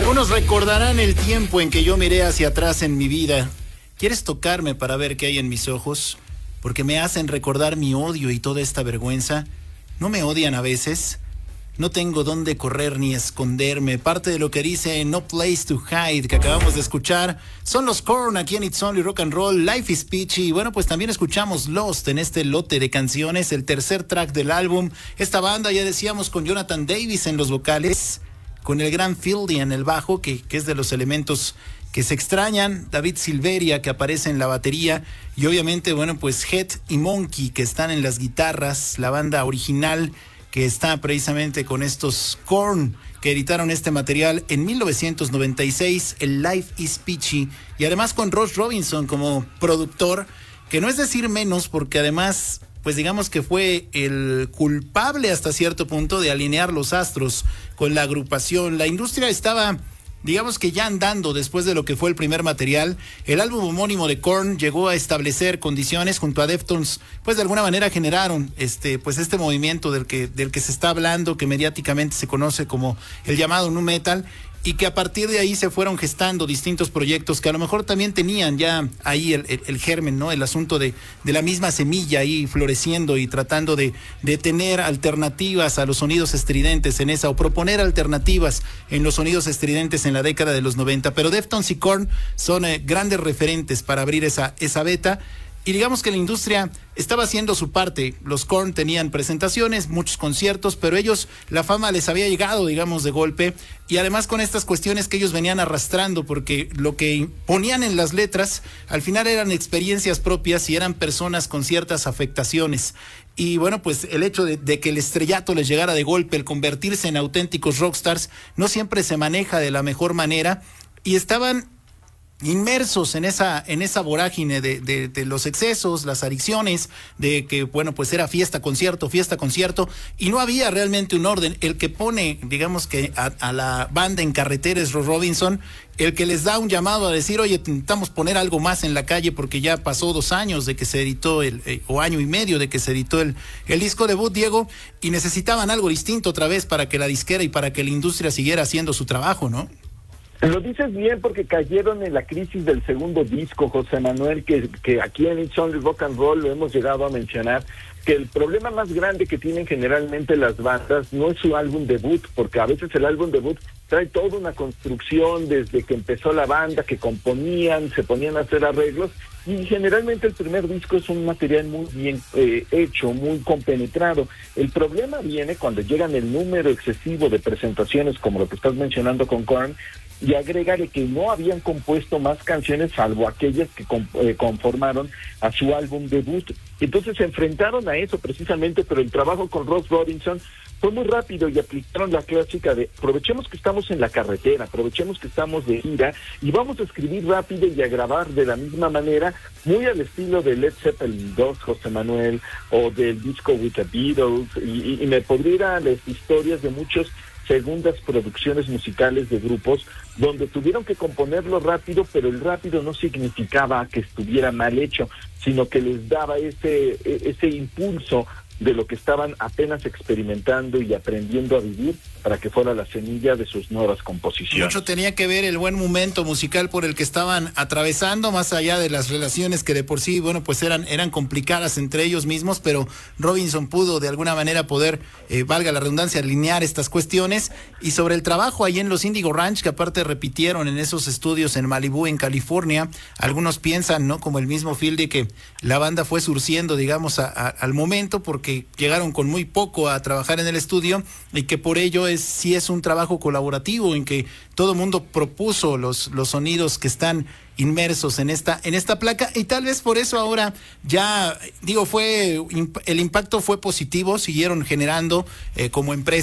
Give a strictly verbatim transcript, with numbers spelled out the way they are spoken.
Algunos recordarán el tiempo en que yo miré hacia atrás en mi vida. ¿Quieres tocarme para ver qué hay en mis ojos? Porque me hacen recordar mi odio y toda esta vergüenza. ¿No me odian a veces? No tengo dónde correr ni esconderme. Parte de lo que dice No Place to Hide, que acabamos de escuchar, son los Korn aquí en It's Only Rock and Roll, Life is Peachy. Y bueno, pues también escuchamos Lost en este lote de canciones, el tercer track del álbum. Esta banda, ya decíamos, con Jonathan Davis en los vocales, con el gran Fieldy en el bajo, que, que es de los elementos que se extrañan, David Silveria, que aparece en la batería, y obviamente, bueno, pues Head y Monkey, que están en las guitarras, la banda original, que está precisamente con estos Korn, que editaron este material en mil novecientos noventa y seis, el Life is Peachy, y además con Ross Robinson como productor, que no es decir menos, porque además, pues digamos que fue el culpable hasta cierto punto de alinear los astros con la agrupación. La industria estaba, digamos que ya andando después de lo que fue el primer material. El álbum homónimo de Korn llegó a establecer condiciones junto a Deftones, pues de alguna manera generaron este, pues este movimiento del que, del que se está hablando, que mediáticamente se conoce como el llamado nu metal, y que a partir de ahí se fueron gestando distintos proyectos que a lo mejor también tenían ya ahí el, el, el germen, ¿no? El asunto de, de la misma semilla ahí floreciendo y tratando de, de tener alternativas a los sonidos estridentes en esa, o proponer alternativas en los sonidos estridentes en la década de los noventa. Pero Deftones y Korn son eh, grandes referentes para abrir esa, esa beta. Y digamos que la industria estaba haciendo su parte. Los Korn tenían presentaciones, muchos conciertos, pero ellos, la fama les había llegado, digamos, de golpe. Y además con estas cuestiones que ellos venían arrastrando, porque lo que ponían en las letras, al final eran experiencias propias y eran personas con ciertas afectaciones. Y bueno, pues el hecho de, de que el estrellato les llegara de golpe, el convertirse en auténticos rockstars, no siempre se maneja de la mejor manera. Y estaban inmersos en esa en esa vorágine de, de, de los excesos, las adicciones, de que, bueno, pues era fiesta, concierto, fiesta, concierto, y no había realmente un orden. El que pone, digamos que a, a la banda en carretera es Ross Robinson, el que les da un llamado a decir, oye, intentamos poner algo más en la calle porque ya pasó dos años de que se editó, el eh, o año y medio de que se editó el, el disco debut, Diego, y necesitaban algo distinto otra vez para que la disquera y para que la industria siguiera haciendo su trabajo, ¿no? Lo dices bien, porque cayeron en la crisis del segundo disco, José Manuel, que, que aquí en It's Only Rock and Roll lo hemos llegado a mencionar, que el problema más grande que tienen generalmente las bandas no es su álbum debut, porque a veces el álbum debut trae toda una construcción desde que empezó la banda, que componían, se ponían a hacer arreglos, y generalmente el primer disco es un material muy bien eh, hecho, muy compenetrado. El problema viene cuando llegan el número excesivo de presentaciones, como lo que estás mencionando con Korn, y agrégale que no habían compuesto más canciones salvo aquellas que com- eh, conformaron a su álbum debut. Entonces se enfrentaron a eso precisamente, pero el trabajo con Ross Robinson fue muy rápido y aplicaron la clásica de aprovechemos que estamos en la carretera, aprovechemos que estamos de gira y vamos a escribir rápido y a grabar de la misma manera, muy al estilo de Led Zeppelin dos, José Manuel, o del disco With the Beatles, y, y, y me podría ir a las historias de muchos segundas producciones musicales de grupos donde tuvieron que componerlo rápido, pero el rápido no significaba que estuviera mal hecho, sino que les daba ese ese impulso de lo que estaban apenas experimentando y aprendiendo a vivir para que fuera la semilla de sus nuevas composiciones. Mucho tenía que ver el buen momento musical por el que estaban atravesando, más allá de las relaciones que de por sí, bueno, pues eran eran complicadas entre ellos mismos, pero Robinson pudo de alguna manera poder, eh, valga la redundancia, alinear estas cuestiones. Y sobre el trabajo ahí en los Indigo Ranch, que aparte repitieron en esos estudios en Malibú, en California, algunos piensan, ¿no?, como el mismo Fieldy, que la banda fue surciendo, digamos, a, a, al momento, porque que llegaron con muy poco a trabajar en el estudio, y que por ello es sí es un trabajo colaborativo en que todo el mundo propuso los, los sonidos que están inmersos en esta en esta placa, y tal vez por eso ahora ya, digo, fue el impacto fue positivo, siguieron generando eh, como empresa